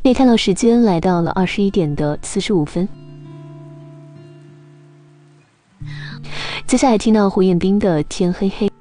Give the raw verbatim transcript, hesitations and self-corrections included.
可以看到时间来到了二十一点的四十五分。接下来听到胡彦斌的《天黑黑》。